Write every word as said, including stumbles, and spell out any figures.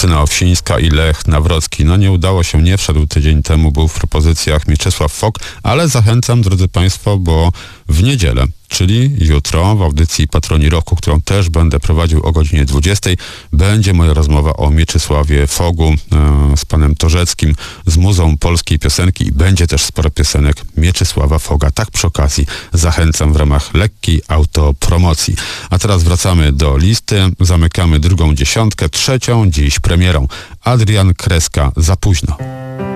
Justyna Owsińska i Lech Nawrocki. No nie udało się, nie wszedł tydzień temu, był w propozycjach Mieczysław Fok, ale zachęcam, drodzy Państwo, bo w niedzielę, czyli jutro w audycji Patroni Roku, którą też będę prowadził o godzinie dwudziestej, będzie moja rozmowa o Mieczysławie Fogu e, z panem Torzeckim, z Muzą Polskiej Piosenki i będzie też sporo piosenek Mieczysława Foga. Tak przy okazji zachęcam w ramach lekkiej autopromocji. A teraz wracamy do listy, zamykamy drugą dziesiątkę, trzecią dziś premierą. Adrian Kreska, Za późno.